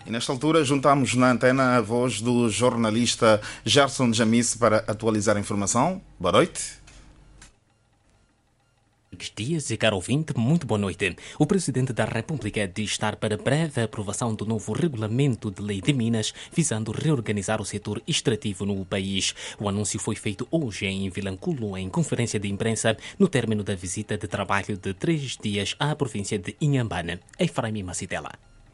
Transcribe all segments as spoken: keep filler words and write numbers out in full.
E nesta altura juntamos na antena a voz do jornalista Gerson Jamice para atualizar a informação. Boa noite. Dias e caro ouvinte, muito boa noite. O Presidente da República diz estar para breve a aprovação do novo regulamento de lei de Minas, visando reorganizar o setor extrativo no país. O anúncio foi feito hoje em Vilanculo, em conferência de imprensa, no término da visita de trabalho de três dias à província de Inhambane. Efraim Macitela.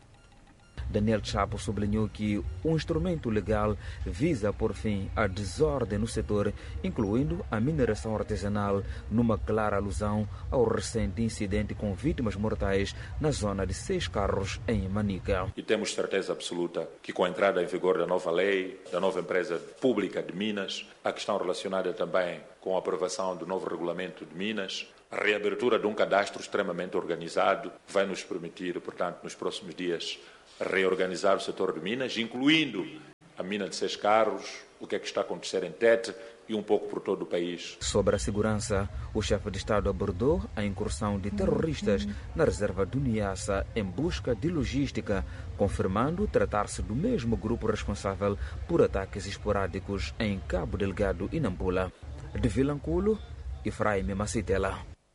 Daniel Chapo sublinhou que o instrumento legal visa pôr fim à desordem no setor, incluindo a mineração artesanal, numa clara alusão ao recente incidente com vítimas mortais na zona de Seis Carros, em Manica. E temos certeza absoluta que com a entrada em vigor da nova lei, da nova empresa pública de Minas, a questão relacionada também com a aprovação do novo regulamento de Minas, a reabertura de um cadastro extremamente organizado vai nos permitir, portanto, nos próximos dias, reorganizar o setor de Minas, incluindo a mina de Seis Carros, o que é que está a acontecer em Tete e um pouco por todo o país. Sobre a segurança, o chefe de Estado abordou a incursão de terroristas na reserva do Niassa em busca de logística, confirmando tratar-se do mesmo grupo responsável por ataques esporádicos em Cabo Delgado e Nampula. De Vilanculo, Efraim Macitela.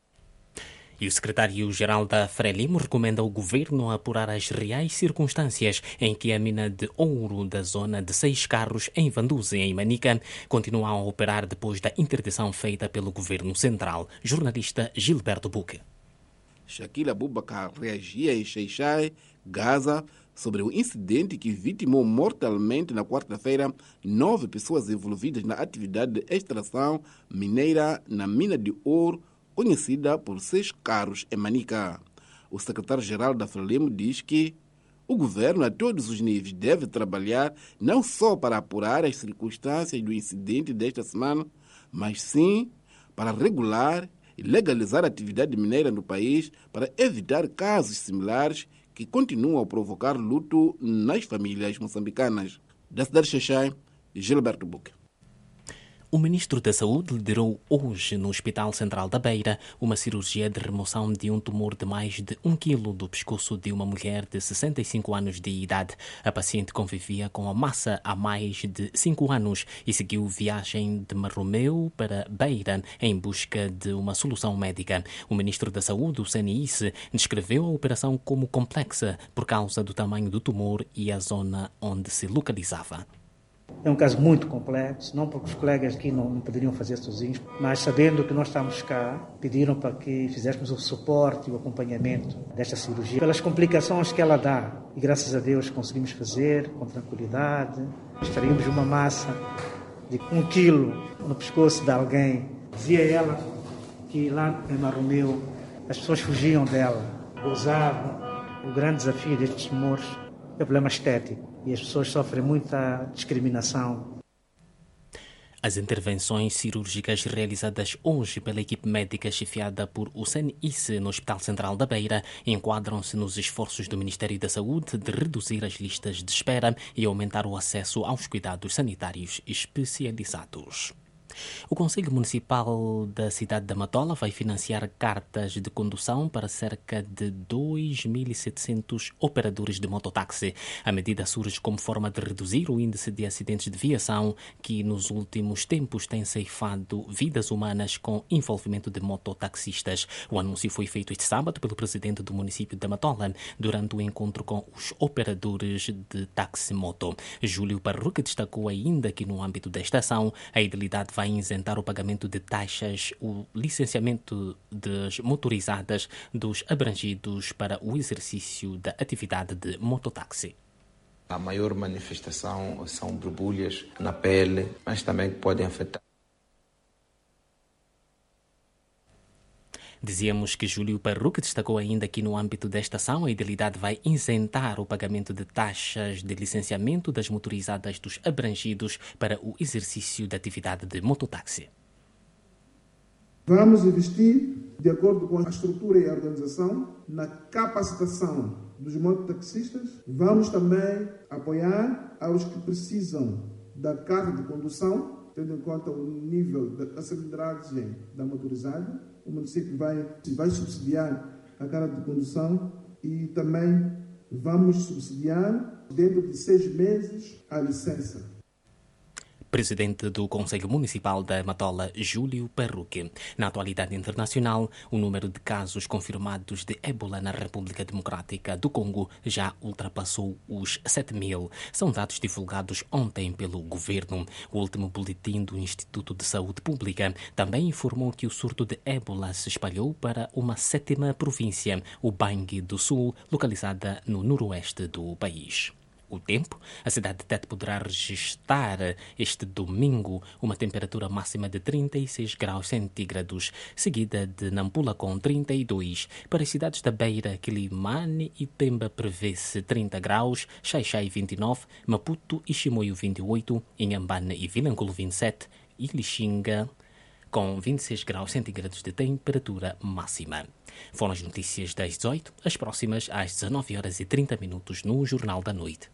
E o secretário-geral da Frelimo recomenda ao governo apurar as reais circunstâncias em que a mina de ouro da zona de Seis Carros, em Vanduze, em Manica, continua a operar depois da interdição feita pelo governo central. Jornalista Gilberto Buque. Shakil Abubakar reagia em Xai-Xai, Gaza, sobre o incidente que vitimou mortalmente na quarta-feira nove pessoas envolvidas na atividade de extração mineira na mina de ouro, conhecida por Seis Carros em Manica. O secretário-geral da Frelimo diz que o governo, a todos os níveis, deve trabalhar não só para apurar as circunstâncias do incidente desta semana, mas sim para regular e legalizar a atividade mineira no país para evitar casos similares que continuam a provocar luto nas famílias moçambicanas. Da cidade de Xai-Xai, Gilberto Buque. O ministro da Saúde liderou hoje no Hospital Central da Beira uma cirurgia de remoção de um tumor de mais de um quilo do pescoço de uma mulher de sessenta e cinco anos de idade. A paciente convivia com a massa há mais de cinco anos e seguiu viagem de Marromeu para Beira em busca de uma solução médica. O ministro da Saúde, o Senice, descreveu a operação como complexa por causa do tamanho do tumor e a zona onde se localizava. É um caso muito complexo, não porque os colegas aqui não, não poderiam fazer sozinhos, mas sabendo que nós estamos cá, pediram para que fizéssemos o suporte e o acompanhamento desta cirurgia, pelas complicações que ela dá. E graças a Deus conseguimos fazer com tranquilidade. Extraímos uma massa de um quilo no pescoço de alguém. Dizia ela que lá em Marromeu as pessoas fugiam dela, gozavam. O grande desafio destes tumores é o problema estético. E as pessoas sofrem muita discriminação. As intervenções cirúrgicas realizadas hoje pela equipe médica chefiada por Hussein Isse no Hospital Central da Beira enquadram-se nos esforços do Ministério da Saúde de reduzir as listas de espera e aumentar o acesso aos cuidados sanitários especializados. O Conselho Municipal da cidade da Matola vai financiar cartas de condução para cerca de dois mil e setecentos operadores de mototáxi. A medida surge como forma de reduzir o índice de acidentes de viação que nos últimos tempos tem ceifado vidas humanas com envolvimento de mototaxistas. O anúncio foi feito este sábado pelo presidente do município da Matola durante o encontro com os operadores de táxi-moto. Júlio Parruque destacou ainda que no âmbito desta ação a idilidade vai isentar o pagamento de taxas, o licenciamento das motorizadas dos abrangidos para o exercício da atividade de mototáxi. A maior manifestação são borbulhas na pele, mas também podem afetar. Dizíamos que Júlio Parruque destacou ainda que no âmbito desta ação a idilidade vai isentar o pagamento de taxas de licenciamento das motorizadas dos abrangidos para o exercício da atividade de mototáxi. Vamos investir, de acordo com a estrutura e a organização, na capacitação dos mototaxistas. Vamos também apoiar aos que precisam da carta de condução, tendo em conta o nível da acessibilidade da motorizada. O município vai, vai subsidiar a carta de condução e também vamos subsidiar dentro de seis meses a licença. Presidente do Conselho Municipal da Matola, Júlio Perruque. Na atualidade internacional, o número de casos confirmados de ébola na República Democrática do Congo já ultrapassou os sete mil. São dados divulgados ontem pelo governo. O último boletim do Instituto de Saúde Pública também informou que o surto de ébola se espalhou para uma sétima província, o Bangi do Sul, localizada no noroeste do país. O tempo, a cidade de Tete poderá registrar este domingo uma temperatura máxima de trinta e seis graus centígrados, seguida de Nampula com trinta e dois. Para as cidades da Beira, Quilimane e Pemba prevê-se trinta graus, Xai-Xai vinte e nove, Maputo e Chimoio vinte e oito, Inhambane e Vilanculo vinte e sete e Lixinga com vinte e seis graus centígrados de temperatura máxima. Foram as notícias das dezoito, as próximas às dezanove horas e trinta minutos no Jornal da Noite.